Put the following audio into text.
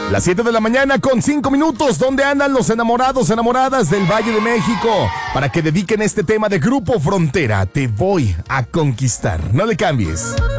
Las 7 de la mañana con 5 minutos. ¿Dónde andan los enamorados, enamoradas del Valle de México? Para que dediquen este tema de Grupo Frontera. Te voy a conquistar. No le cambies.